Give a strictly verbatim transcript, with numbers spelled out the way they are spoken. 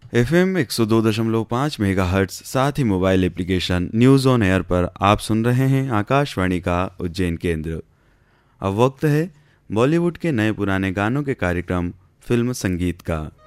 F M एक सौ दो दशमलव पाँच मेगा हर्ट्स, साथ ही mobile application news on air पर आप सुन रहे हैं आकाशवाणी का उज्जैन केंद्र। अब वक्त है बॉलीवुड के नए पुराने गानों के कार्यक्रम फिल्म संगीत का।